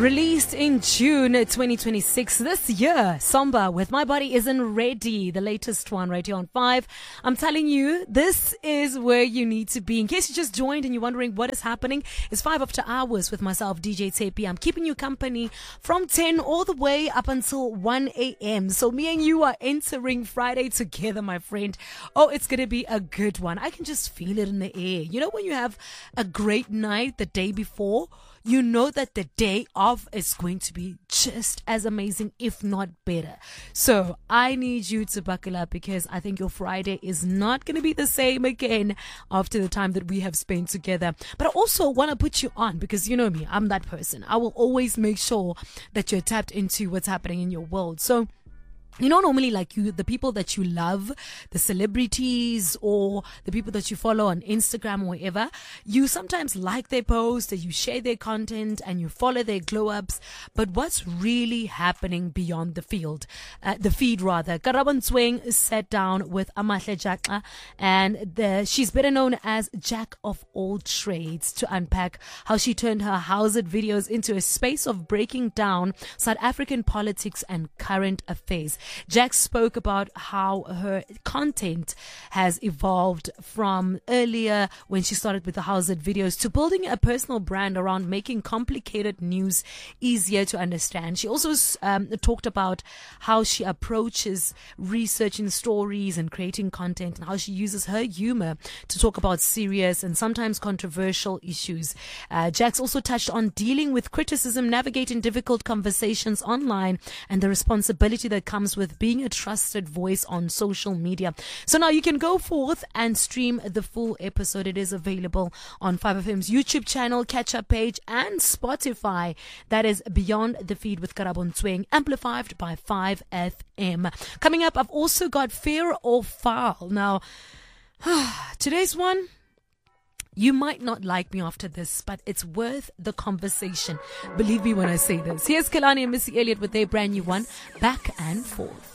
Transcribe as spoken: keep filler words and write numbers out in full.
Released in June twenty twenty-six this year, Somba with My Body Isn't Ready, the latest one right here on five. I'm telling you, this is where you need to be. In case you just joined and you're wondering what is happening, it's five after hours with myself, D J Tepi. I'm keeping you company from ten all the way up until one a.m. So me and you are entering Friday together, my friend. Oh, it's going to be a good one. I can just feel it in the air. You know when you have a great night the day before, you know that the day of is going to be just as amazing, if not better. So I need you to buckle up because I think your Friday is not going to be the same again after the time that we have spent together. But I also want to put you on because you know me, I'm that person. I will always make sure that you're tapped into what's happening in your world. So you know, normally like you, the people that you love, the celebrities or the people that you follow on Instagram or wherever, you sometimes like their posts, you share their content and you follow their glow ups. But what's really happening beyond the field, uh, the feed rather? Karabo Ntsweng sat down with Amahle Jaxa, and the, she's better known as Jack of all trades, to unpack how she turned her Howzit videos into a space of breaking down South African politics and current affairs. Jack spoke about how her content has evolved from earlier when she started with the Howzit videos to building a personal brand around making complicated news easier to understand. She also um, talked about how she approaches researching stories and creating content and how she uses her humor to talk about serious and sometimes controversial issues. Uh, Jack's also touched on dealing with criticism, navigating difficult conversations online, and the responsibility that comes with being a trusted voice on social media. So now you can go forth and stream the full episode. It is available on five F M's YouTube channel, catch-up page, and Spotify. That is Beyond the Feed with Karabo Ntsweng, amplified by five F M. Coming up, I've also got Fair or Foul. Now, today's one, you might not like me after this, but it's worth the conversation. Believe me when I say this. Here's Kalani and Missy Elliott with their brand new one, Back and Forth.